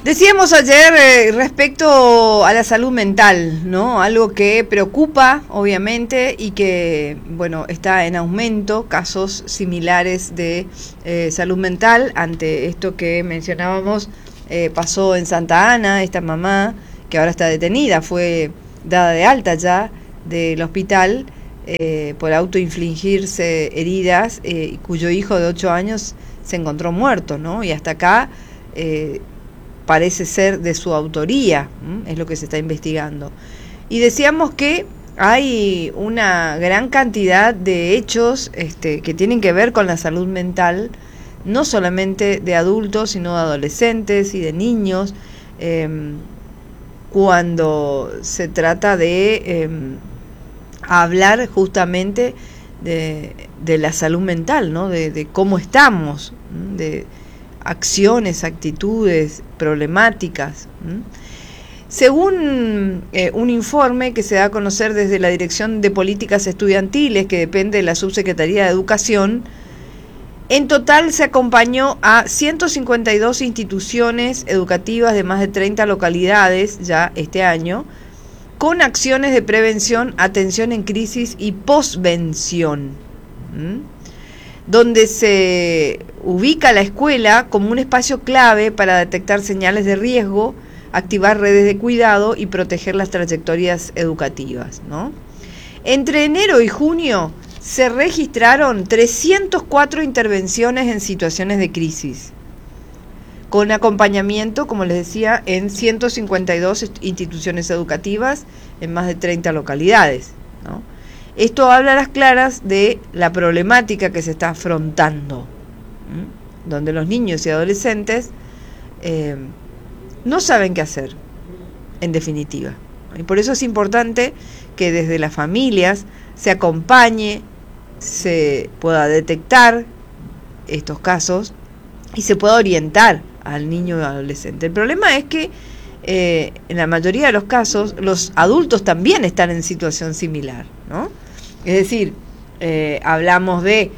Decíamos ayer respecto a la salud mental, ¿no? Algo que preocupa, obviamente, y que, bueno, está en aumento, casos similares de salud mental. Ante esto que mencionábamos, pasó en Santa Ana, esta mamá, que ahora está detenida, fue dada de alta ya del hospital por autoinfligirse heridas, cuyo hijo de 8 años se encontró muerto, ¿no? Y hasta acá parece ser de su autoría, es lo que se está investigando. Y decíamos que hay una gran cantidad de hechos que tienen que ver con la salud mental, no solamente de adultos, sino de adolescentes y de niños, cuando se trata de hablar justamente de la salud mental, ¿no? De cómo estamos, de acciones, actitudes, problemáticas. Según un informe que se da a conocer desde la Dirección de Políticas Estudiantiles, que depende de la Subsecretaría de Educación, en total se acompañó a 152 instituciones educativas de más de 30 localidades ya este año, con acciones de prevención, atención en crisis y posvención, donde se ubica la escuela como un espacio clave para detectar señales de riesgo, activar redes de cuidado y proteger las trayectorias educativas, ¿no? Entre enero y junio se registraron 304 intervenciones en situaciones de crisis, con acompañamiento, como les decía, en 152 instituciones educativas en más de 30 localidades, ¿no? Esto habla a las claras de la problemática que se está afrontando, donde los niños y adolescentes no saben qué hacer, en definitiva. Y por eso es importante que desde las familias se acompañe, se pueda detectar estos casos y se pueda orientar al niño y adolescente. El problema es que en la mayoría de los casos los adultos también están en situación similar, ¿no? Es decir, hablamos de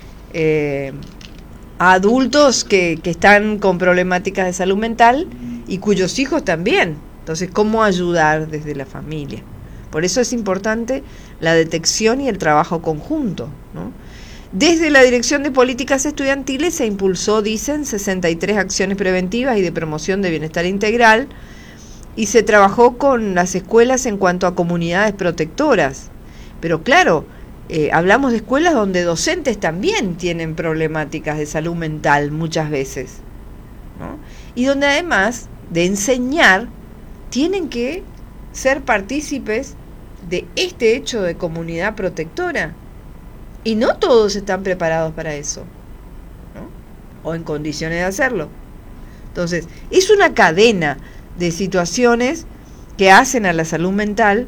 adultos que están con problemáticas de salud mental y cuyos hijos también. Entonces, ¿cómo ayudar desde la familia? Por eso es importante la detección y el trabajo conjunto, ¿no? Desde la Dirección de Políticas Estudiantiles se impulsó, dicen, 63 acciones preventivas y de promoción de bienestar integral, y se trabajó con las escuelas en cuanto a comunidades protectoras. Pero claro, hablamos de escuelas donde docentes también tienen problemáticas de salud mental muchas veces, ¿no? Y donde además de enseñar, tienen que ser partícipes de este hecho de comunidad protectora. Y no todos están preparados para eso, ¿no? O en condiciones de hacerlo. Entonces, es una cadena de situaciones que hacen a la salud mental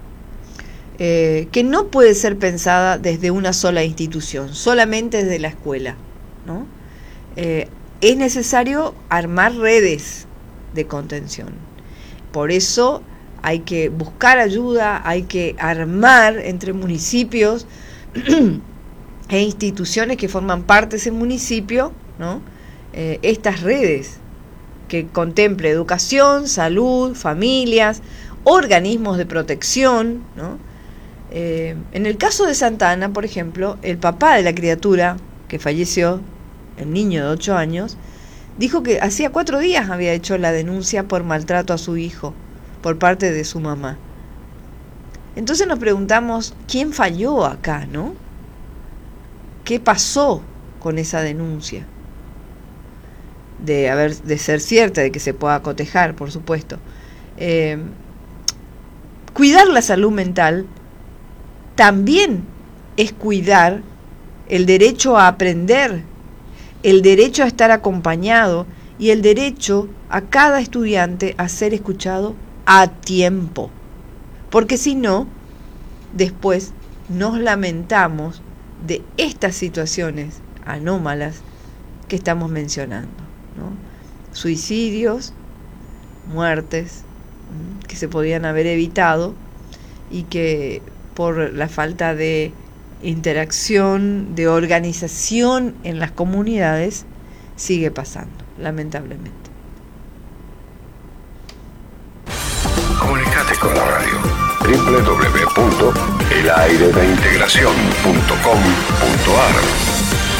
que no puede ser pensada desde una sola institución, solamente desde la escuela, ¿no? Es necesario armar redes de contención. Por eso hay que buscar ayuda, hay que armar entre municipios e instituciones que forman parte de ese municipio, ¿no? Estas redes que contemple educación, salud, familias, organismos de protección, ¿no? En el caso de Santa Ana, por ejemplo, el papá de la criatura que falleció, el niño de 8 años, dijo que hacía 4 días había hecho la denuncia por maltrato a su hijo por parte de su mamá. Entonces nos preguntamos, ¿quién falló acá, no? ¿Qué pasó con esa denuncia? De ser cierta, de que se pueda cotejar, por supuesto. Cuidar la salud mental también es cuidar el derecho a aprender, el derecho a estar acompañado y el derecho a cada estudiante a ser escuchado a tiempo. Porque si no, después nos lamentamos de estas situaciones anómalas que estamos mencionando, ¿no? Suicidios, muertes que se podían haber evitado y que por la falta de interacción, de organización en las comunidades, sigue pasando, lamentablemente. con la radio. www.elairedeintegracion.com.ar.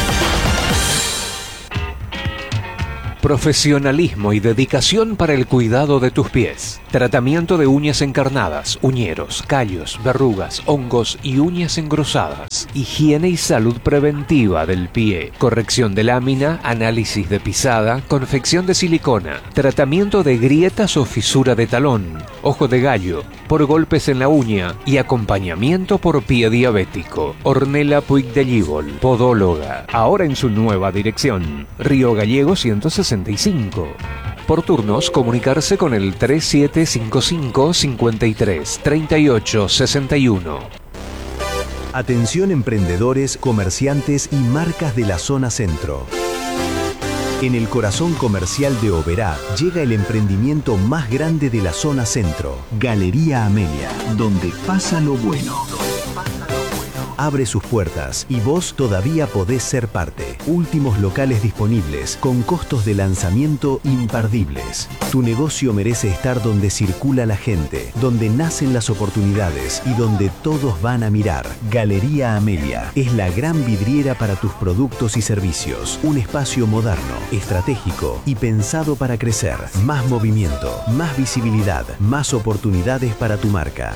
Profesionalismo y dedicación para el cuidado de tus pies. Tratamiento de uñas encarnadas, uñeros, callos, verrugas, hongos y uñas engrosadas. Higiene y salud preventiva del pie. Corrección de lámina, análisis de pisada, confección de silicona. Tratamiento de grietas o fisura de talón, ojo de gallo, por golpes en la uña y acompañamiento por pie diabético. Ornella Puig de Llívol, podóloga. Ahora en su nueva dirección. Río Gallego 165. Por turnos, comunicarse con el 3755 53 38 61. Atención emprendedores, comerciantes y marcas de la zona centro. En el corazón comercial de Oberá llega el emprendimiento más grande de la zona centro, Galería Amelia, donde pasa lo bueno. Abre sus puertas y vos todavía podés ser parte. Últimos locales disponibles con costos de lanzamiento imperdibles. Tu negocio merece estar donde circula la gente, donde nacen las oportunidades y donde todos van a mirar. Galería Amelia es la gran vidriera para tus productos y servicios. Un espacio moderno, estratégico y pensado para crecer. Más movimiento, más visibilidad, más oportunidades para tu marca.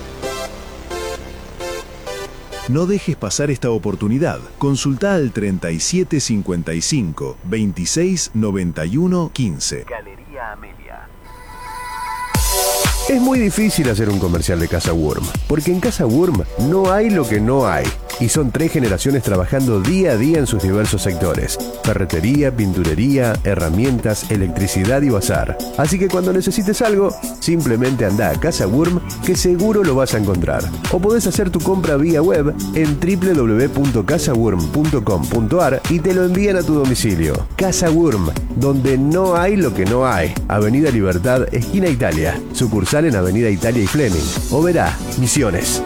No dejes pasar esta oportunidad. Consulta al 3755 26 91 15. Galería Amelia. Es muy difícil hacer un comercial de Casa Wurm, porque en Casa Wurm no hay lo que no hay. Y son 3 generaciones trabajando día a día en sus diversos sectores: ferretería, pinturería, herramientas, electricidad y bazar. Así que cuando necesites algo, simplemente anda a Casa Wurm, que seguro lo vas a encontrar. O podés hacer tu compra vía web en www.casawurm.com.ar y te lo envían a tu domicilio. Casa Wurm, donde no hay lo que no hay. Avenida Libertad, esquina Italia. Sucursal en Avenida Italia y Fleming. Oberá, Misiones.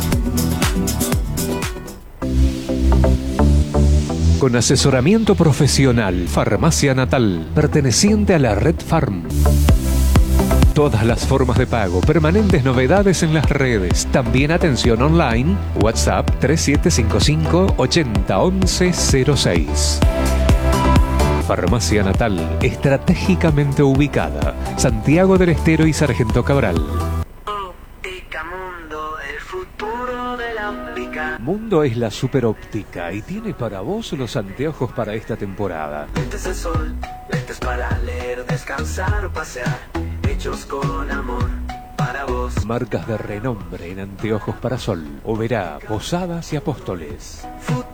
Con asesoramiento profesional, Farmacia Natal, perteneciente a la Red Farm. Todas las formas de pago, permanentes novedades en las redes, también atención online, WhatsApp 3755 80 11 06. Farmacia Natal, estratégicamente ubicada, Santiago del Estero y Sargento Cabral. Óptica Mundo, el futuro de la óptica. Mundo es la superóptica y tiene para vos los anteojos para esta temporada. Lentes de sol, lentes para leer, descansar o pasear, hechos con amor para vos. Marcas de renombre en anteojos para sol, Oberá, Posadas y Apóstoles.